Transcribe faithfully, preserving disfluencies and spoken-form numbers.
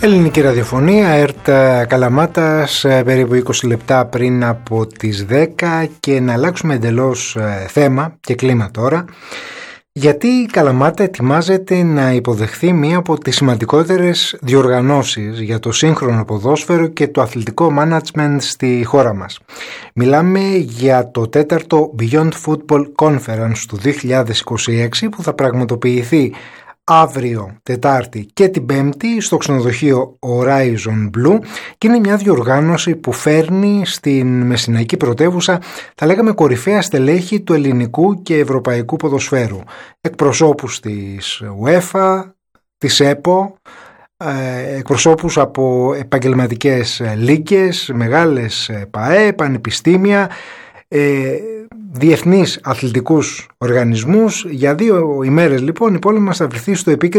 Ελληνική ραδιοφωνία, ΕΡΤ Καλαμάτας, περίπου είκοσι λεπτά πριν από τις δέκα, και να αλλάξουμε εντελώς θέμα και κλίμα τώρα, γιατί η Καλαμάτα ετοιμάζεται να υποδεχθεί μία από τις σημαντικότερες διοργανώσεις για το σύγχρονο ποδόσφαιρο και το αθλητικό management στη χώρα μας. Μιλάμε για το τέταρτο Beyond Football Conference του δύο χιλιάδες είκοσι έξι, που θα πραγματοποιηθεί αύριο Τετάρτη και την Πέμπτη στο ξενοδοχείο Horizon Blue, και είναι μια διοργάνωση που φέρνει στην μεσηναϊκή πρωτεύουσα, θα λέγαμε, κορυφαία στελέχη του ελληνικού και ευρωπαϊκού ποδοσφαίρου, εκπροσώπους της UEFA, της ΕΠΟ, εκπροσώπους από επαγγελματικές λίγκες, μεγάλες ΠΑΕ, πανεπιστήμια, διεθνείς αθλητικούς οργανισμούς. Για δύο ημέρες λοιπόν η πόλη μας θα βρεθεί στο επίκεντρο